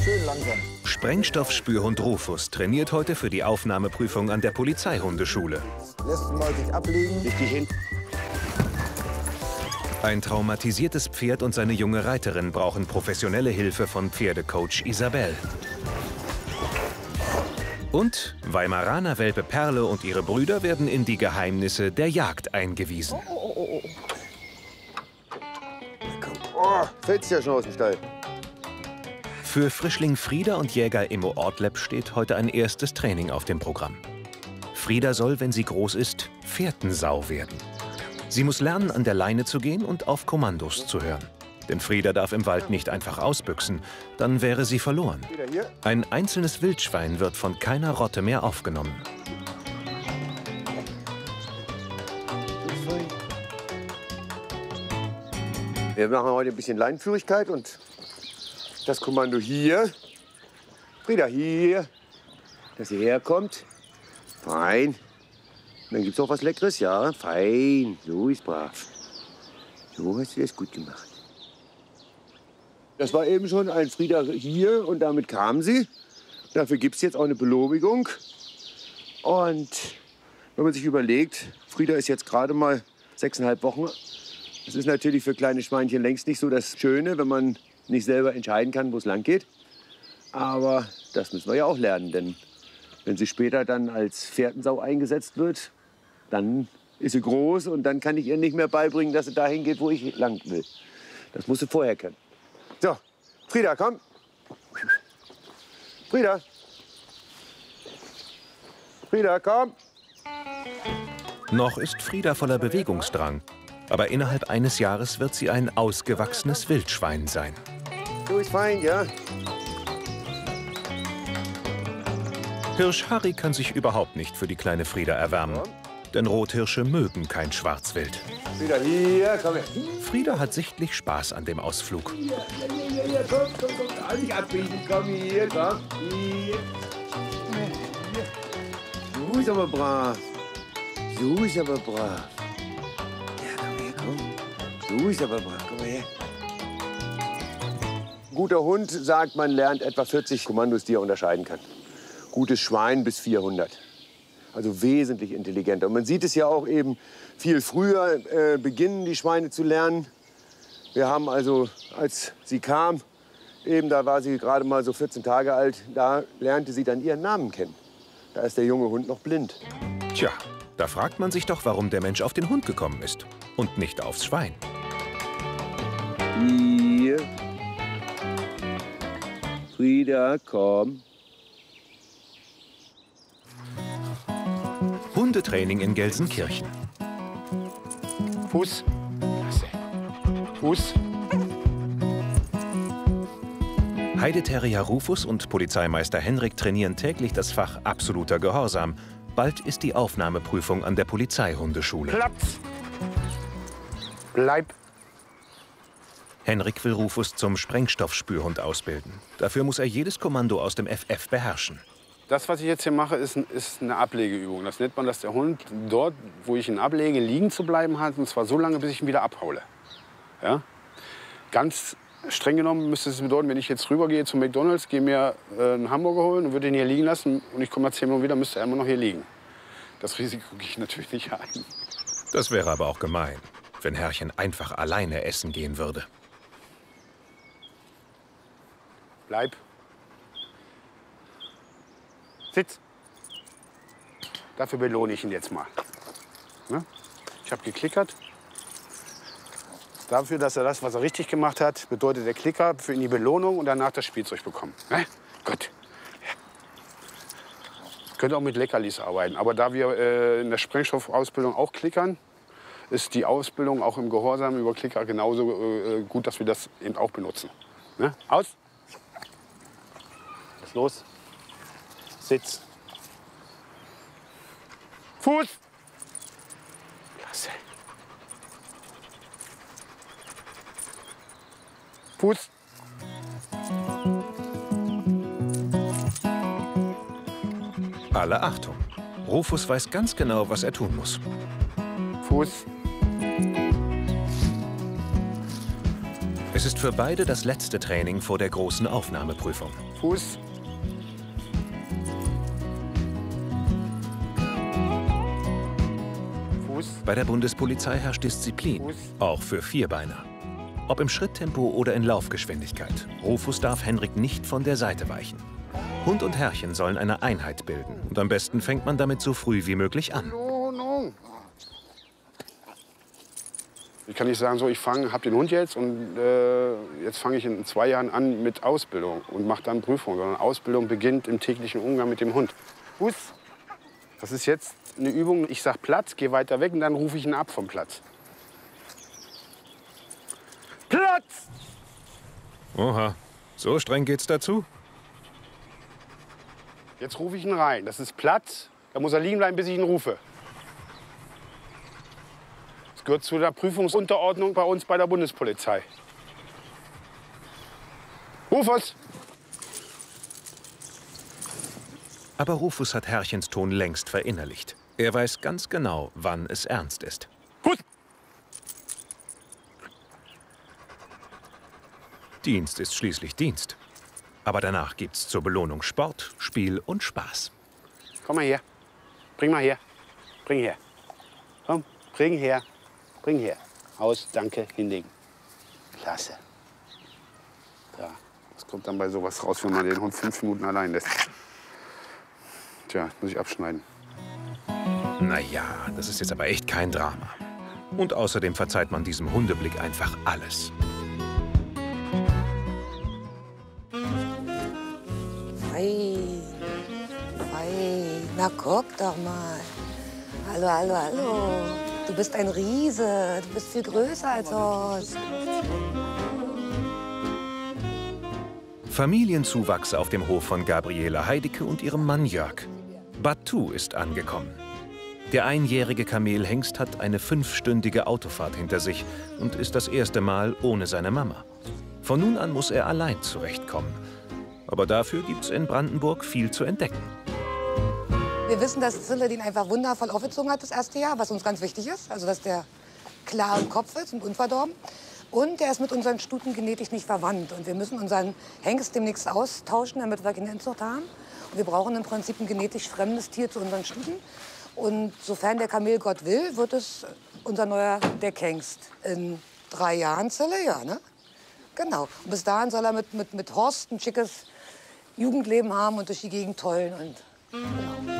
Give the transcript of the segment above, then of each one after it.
Schön langsam. Sprengstoffspürhund Rufus trainiert heute für die Aufnahmeprüfung an der Polizeihundeschule. Lässt mal sich ablegen. Richtig hin. Ein traumatisiertes Pferd und seine junge Reiterin brauchen professionelle Hilfe von Pferdecoach Isabel. Und Weimaraner Welpe Perle und ihre Brüder werden in die Geheimnisse der Jagd eingewiesen. Oh, fällt's ja schon aus dem Stall. Für Frischling Frieda und Jäger Immo Ortleb steht heute ein erstes Training auf dem Programm. Frieda soll, wenn sie groß ist, Fährtensau werden. Sie muss lernen, an der Leine zu gehen und auf Kommandos zu hören. Denn Frieda darf im Wald nicht einfach ausbüchsen, dann wäre sie verloren. Ein einzelnes Wildschwein wird von keiner Rotte mehr aufgenommen. Wir machen heute ein bisschen Leinenführigkeit und das Kommando hier. Frieda, hier. Dass sie herkommt. Fein. Und dann gibt's auch was Leckeres, ja. Fein. So ist brav. So hast du das gut gemacht. Das war eben schon ein Frieda hier und damit kam sie. Dafür gibt es jetzt auch eine Belobigung. Und wenn man sich überlegt, Frieda ist jetzt gerade mal 6,5 Wochen. Das ist natürlich für kleine Schweinchen längst nicht so das Schöne, wenn man nicht selber entscheiden kann, wo es lang geht. Aber das müssen wir ja auch lernen, denn wenn sie später dann als Fährtensau eingesetzt wird, dann ist sie groß und dann kann ich ihr nicht mehr beibringen, dass sie dahin geht, wo ich lang will. Das muss sie vorher können. So, Frieda, komm. Frieda. Frieda, komm. Noch ist Frieda voller Bewegungsdrang. Aber innerhalb eines Jahres wird sie ein ausgewachsenes Wildschwein sein. Du ist fein, ja? Hirsch Harry kann sich überhaupt nicht für die kleine Frieda erwärmen. Denn Rothirsche mögen kein Schwarzwild. Frieda, hier, komm her. Frieda hat sichtlich Spaß an dem Ausflug. Hier, komm, nicht abbiegen, komm hier, komm, hier. So ist aber brav. So ist aber brav. Ja, komm her, komm. So ist aber brav, komm mal her. Ein guter Hund sagt, man lernt etwa 40 Kommandos, die er unterscheiden kann. Gutes Schwein bis 400. Also wesentlich intelligenter. Und man sieht es ja auch eben viel früher beginnen, die Schweine zu lernen. Wir haben also, als sie kam, eben da war sie gerade mal so 14 Tage alt, da lernte sie dann ihren Namen kennen. Da ist der junge Hund noch blind. Tja, da fragt man sich doch, warum der Mensch auf den Hund gekommen ist und nicht aufs Schwein. Hier. Frieda, komm. Hundetraining in Gelsenkirchen. Fuß. Fuß. Heideterrier Rufus und Polizeimeister Henrik trainieren täglich das Fach absoluter Gehorsam. Bald ist die Aufnahmeprüfung an der Polizeihundeschule. Platz. Bleib. Henrik will Rufus zum Sprengstoffspürhund ausbilden. Dafür muss er jedes Kommando aus dem FF beherrschen. Das, was ich jetzt hier mache, ist eine Ablegeübung. Das nennt man, dass der Hund dort, wo ich ihn ablege, liegen zu bleiben hat. Und zwar so lange, bis ich ihn wieder abhaule. Ja? Ganz streng genommen müsste es bedeuten, wenn ich jetzt rübergehe zum McDonald's, gehe mir einen Hamburger holen und würde ihn hier liegen lassen und ich komme nach 10 Minuten wieder, müsste er immer noch hier liegen. Das Risiko gehe ich natürlich nicht ein. Das wäre aber auch gemein, wenn Herrchen einfach alleine essen gehen würde. Bleib. Sitz. Dafür belohne ich ihn jetzt mal. Ne? Ich habe geklickert. Dafür, dass er das, was er richtig gemacht hat, bedeutet der Klicker für ihn die Belohnung und danach das Spielzeug bekommen. Ne? Gut. Ja. Könnt auch mit Leckerlis arbeiten. Aber da wir in der Sprengstoffausbildung auch klickern, ist die Ausbildung auch im Gehorsam über Klicker genauso gut, dass wir das eben auch benutzen. Ne? Aus. Was ist los? Sitz. Fuß. Klasse. Fuß. Alle Achtung. Rufus weiß ganz genau, was er tun muss. Fuß. Es Es ist für beide das letzte Training vor der großen Aufnahmeprüfung. Fuß. Fuß. Bei der Bundespolizei herrscht Disziplin, Fuß. auch für Vierbeiner. Ob im Schritttempo oder in Laufgeschwindigkeit, Rufus darf Henrik nicht von der Seite weichen. Hund und Herrchen sollen eine Einheit bilden. Und am besten fängt man damit so früh wie möglich an. Ich kann nicht sagen, so, ich habe den Hund jetzt und jetzt fange ich in 2 Jahren an mit Ausbildung und mache dann Prüfung. Sondern Ausbildung beginnt im täglichen Umgang mit dem Hund. Fuß. Das ist jetzt eine Übung. Ich sage Platz, gehe weiter weg und dann rufe ich ihn ab vom Platz. Platz! Oha, so streng geht's dazu? Jetzt rufe ich ihn rein. Das ist Platz. Da muss er liegen bleiben, bis ich ihn rufe. Das gehört zu der Prüfungsunterordnung bei uns bei der Bundespolizei. Rufus! Aber Rufus hat Herrchens Ton längst verinnerlicht. Er weiß ganz genau, wann es ernst ist. Fuß! Dienst ist schließlich Dienst. Aber danach gibt's zur Belohnung Sport, Spiel und Spaß. Komm mal her. Bring mal her. Bring her. Komm, bring her. Bring her. Aus, danke, hinlegen. Klasse. Da. Das kommt dann bei sowas raus, wenn man den Hund 5 Minuten allein lässt. Tja, muss ich abschneiden. Naja, das ist jetzt aber echt kein Drama. Und außerdem verzeiht man diesem Hundeblick einfach alles. Fein, fein. Na guck doch mal. Hallo, hallo, hallo. Du bist ein Riese. Du bist viel größer als Horst. Familienzuwachs auf dem Hof von Gabriele Heidecke und ihrem Mann Jörg. Batu ist angekommen. Der einjährige Kamelhengst hat eine 5-stündige Autofahrt hinter sich und ist das erste Mal ohne seine Mama. Von nun an muss er allein zurechtkommen. Aber dafür gibt's in Brandenburg viel zu entdecken. Wir wissen, dass Zille den einfach wundervoll aufgezogen hat das erste Jahr, was uns ganz wichtig ist. Also, dass der klar im Kopf ist und unverdorben. Und der ist mit unseren Stuten genetisch nicht verwandt. Und wir müssen unseren Hengst demnächst austauschen, damit wir keine Inzucht haben. Und wir brauchen im Prinzip ein genetisch fremdes Tier zu unseren Stuten. Und sofern der Kamelgott will, wird es unser neuer Deckhengst in 3 Jahren, Zille, ja, ne? Genau. Und bis dahin soll er mit Horst ein schickes Jugendleben haben und durch die Gegend tollen. Und, genau.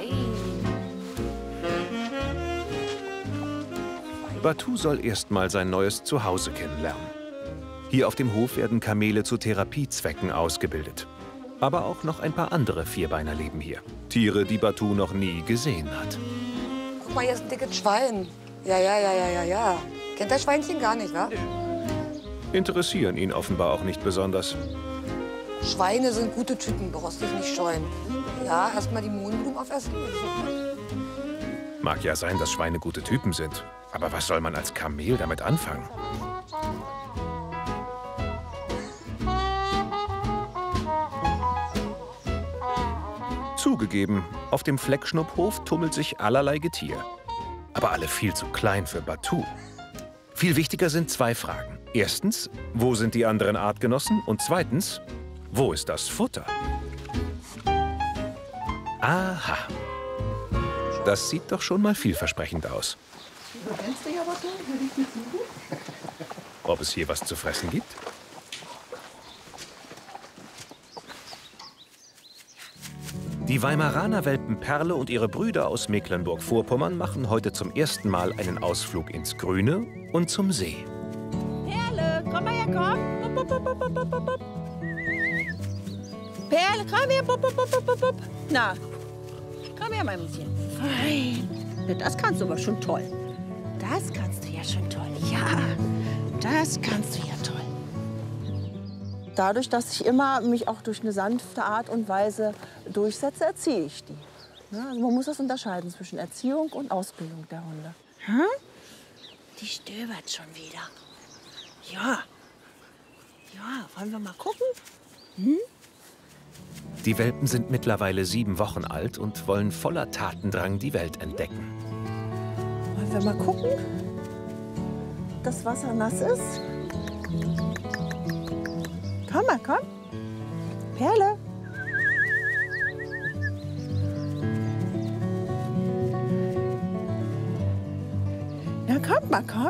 Batu soll erst mal sein neues Zuhause kennenlernen. Hier auf dem Hof werden Kamele zu Therapiezwecken ausgebildet. Aber auch noch ein paar andere Vierbeiner leben hier. Tiere, die Batu noch nie gesehen hat. Guck mal, hier ist ein dickes Schwein. Ja. Kennt das Schweinchen gar nicht, wa? Interessieren ihn offenbar auch nicht besonders. Schweine sind gute Typen, brauchst dich nicht scheuen. Ja, erst mal die Mohnblumen aufessen. Mag ja sein, dass Schweine gute Typen sind. Aber was soll man als Kamel damit anfangen? Zugegeben, auf dem Fleckschnupphof tummelt sich allerlei Getier. Aber alle viel zu klein für Batu. Viel wichtiger sind 2 Fragen. Erstens, wo sind die anderen Artgenossen? Und zweitens, wo ist das Futter? Aha. Das sieht doch schon mal vielversprechend aus. Ob es hier was zu fressen gibt? Die Weimaraner-Welpen Perle und ihre Brüder aus Mecklenburg-Vorpommern machen heute zum ersten Mal einen Ausflug ins Grüne und zum See. Perle, komm mal her, komm. Bup, bup, bup, bup, bup, bup, bup. Perle, komm her. Bup, bup, bup, bup, bup. Na, komm her, mein Mäuschen. Fein. Das kannst du aber schon toll. Das kannst du ja schon toll. Ja, das kannst du ja toll. Dadurch, dass ich immer mich auch durch eine sanfte Art und Weise durchsetze, erziehe ich die. Ja, also man muss das unterscheiden zwischen Erziehung und Ausbildung der Hunde. Hm? Die stöbert schon wieder. Ja. Ja, wollen wir mal gucken? Hm? Die Welpen sind mittlerweile 7 Wochen alt und wollen voller Tatendrang die Welt entdecken. Wollen wir mal gucken? Das Wasser nass ist. Komm mal, komm. Perle. Na, kommt mal, komm.